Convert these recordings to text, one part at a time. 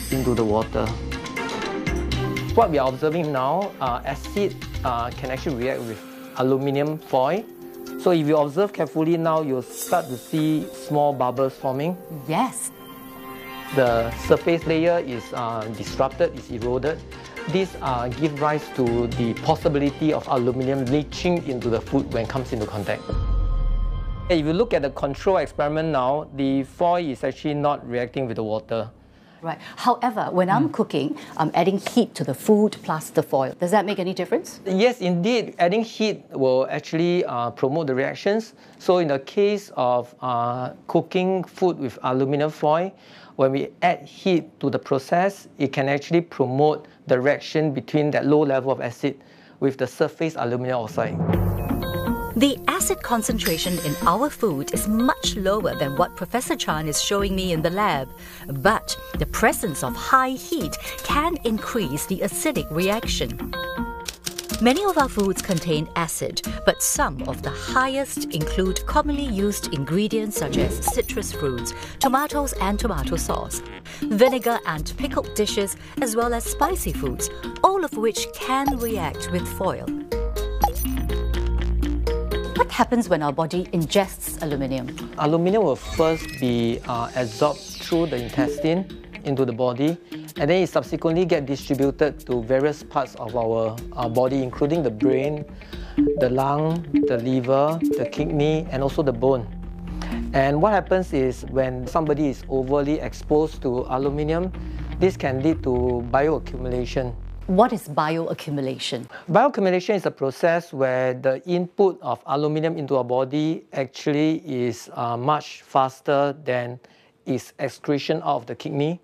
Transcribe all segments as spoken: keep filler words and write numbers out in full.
into the water. What we are observing now, uh, acid uh, can actually react with aluminium foil. So if you observe carefully now, you'll start to see small bubbles forming. Yes. The surface layer is uh, disrupted, is eroded. This uh, gives rise to the possibility of aluminium leaching into the food when it comes into contact. If you look at the control experiment now, the foil is actually not reacting with the water. Right. However, when I'm cooking, I'm adding heat to the food plus the foil. Does that make any difference? Yes, indeed. Adding heat will actually uh, promote the reactions. So in the case of uh, cooking food with aluminum foil, when we add heat to the process, it can actually promote the reaction between that low level of acid with the surface aluminum oxide. The acid concentration in our food is much lower than what Professor Chan is showing me in the lab. But the presence of high heat can increase the acidic reaction. Many of our foods contain acid, but some of the highest include commonly used ingredients such as citrus fruits, tomatoes and tomato sauce, vinegar and pickled dishes, as well as spicy foods, all of which can react with foil. What happens when our body ingests aluminium? Aluminium will first be uh, absorbed through the intestine into the body, and then it subsequently get distributed to various parts of our, our body, including the brain, the lung, the liver, the kidney, and also the bone. And what happens is when somebody is overly exposed to aluminium, this can lead to bioaccumulation. What is bioaccumulation? Bioaccumulation is a process where the input of aluminium into our body actually is uh, much faster than its excretion out of the kidney,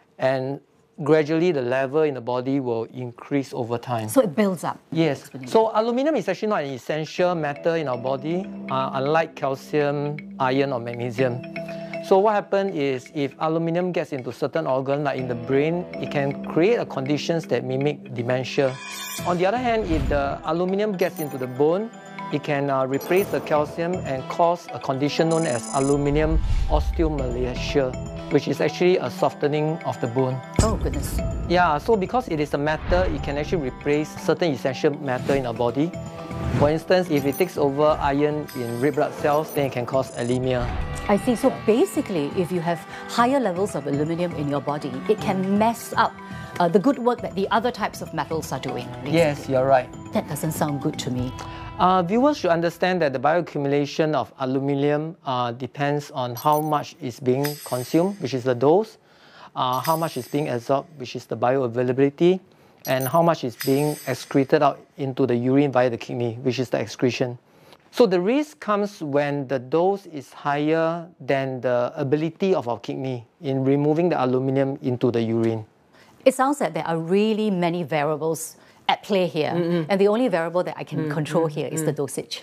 and gradually the level in the body will increase over time. So it builds up? Yes. So aluminium is actually not an essential metal in our body, uh, unlike calcium, iron or magnesium. So what happens is if aluminium gets into certain organs, like in the brain, it can create a conditions that mimic dementia. On the other hand, if the aluminium gets into the bone, it can uh, replace the calcium and cause a condition known as aluminium osteomalacia, which is actually a softening of the bone. Oh, goodness. Yeah, so because it is a metal, it can actually replace certain essential metal in our body. For instance, if it takes over iron in red blood cells, then it can cause anemia. I see. So basically, if you have higher levels of aluminium in your body, it can mess up uh, the good work that the other types of metals are doing. Basically. Yes, you're right. That doesn't sound good to me. Uh, viewers should understand that the bioaccumulation of aluminium uh, depends on how much is being consumed, which is the dose, uh, how much is being absorbed, which is the bioavailability, and how much is being excreted out into the urine via the kidney, which is the excretion. So the risk comes when the dose is higher than the ability of our kidney in removing the aluminium into the urine. It sounds like there are really many variables at play here, mm-hmm. and the only variable that I can mm-hmm. control here is mm-hmm. the dosage.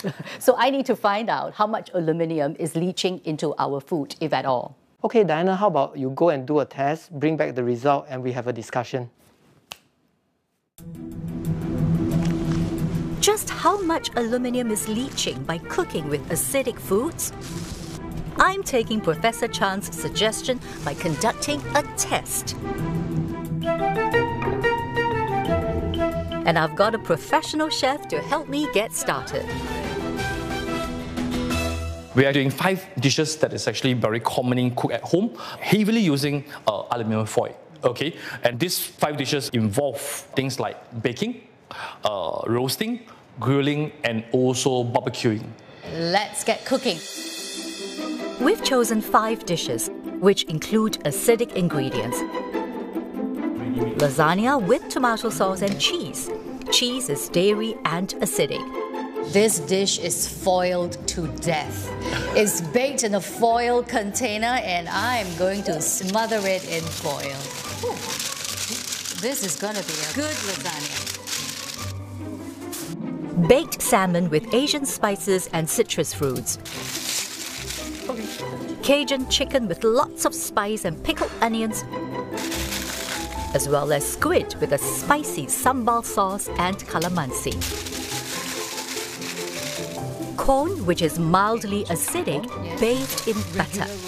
So I need to find out how much aluminium is leaching into our food, if at all. Okay, Diana, how about you go and do a test, bring back the result, and we have a discussion. Just how much aluminium is leaching by cooking with acidic foods? I'm taking Professor Chan's suggestion by conducting a test. And I've got a professional chef to help me get started. We are doing five dishes that is actually very commonly cooked at home, heavily using uh, aluminum foil. Okay, and these five dishes involve things like baking, uh, roasting, grilling, and also barbecuing. Let's get cooking. We've chosen five dishes, which include acidic ingredients. Lasagna with tomato sauce and cheese. Cheese is dairy and acidic. This dish is foiled to death. It's baked in a foil container and I'm going to smother it in foil. Ooh. This is gonna be a good lasagna. Baked salmon with Asian spices and citrus fruits. Cajun chicken with lots of spice and pickled onions, as well as squid with a spicy sambal sauce and calamansi. Corn, which is mildly acidic, bathed in butter.